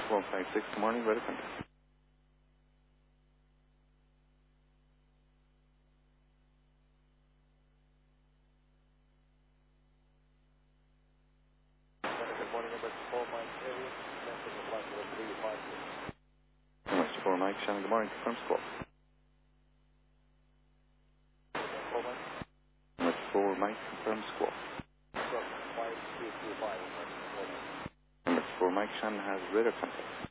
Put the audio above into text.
156, good morning, weather contact. Good morning, number 4 Mike area. Message of flight 1356. Mr. 4 Mike, Shannon, good morning, confirm squawk. 4 Mike. Mr. 4 Mike, confirm squawk. 5225. Mr. 4 Mike, Shannon has radar contact.